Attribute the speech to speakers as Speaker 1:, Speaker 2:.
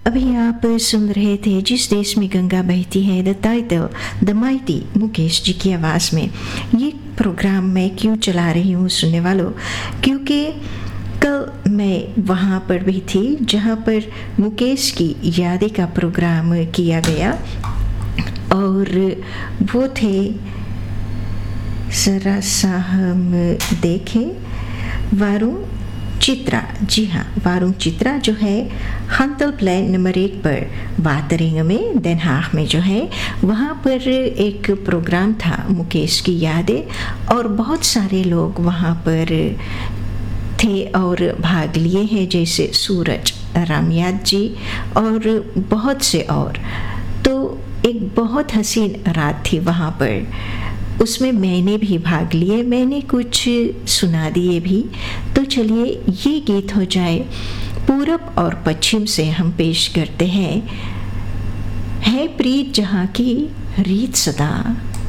Speaker 1: अभी आप सुन रहे थे जिस देश में गंगा बहती है, the title the mighty, Mukesh ji की आवाज़ में। ये प्रोग्राम मैं क्यों चला रही हूँ सुनने वालों, क्योंकि कल मैं वहाँ पर भी थी जहाँ पर मुकेश की यादें का प्रोग्राम किया गया, और वो थे, ज़रा सा हम देखें, वारुण चित्रा। जी हाँ, वारुण चित्रा जो है हंतल प्लेन नंबर 1 पर वाटरिंग में, Den Haag में जो है, वहाँ पर एक प्रोग्राम था मुकेश की यादें, और बहुत सारे लोग वहाँ पर थे और भाग लिए हैं, जैसे सूरज रामयाद जी और बहुत से और। तो एक बहुत हसीन रात थी वहाँ पर, उसमें मैंने भी भाग लिए, मैंने कुछ सुना दिए भी। तो चलिए ये गीत हो जाए, पूरब और पश्चिम से हम पेश करते हैं, है प्रीत जहाँ की रीत सदा।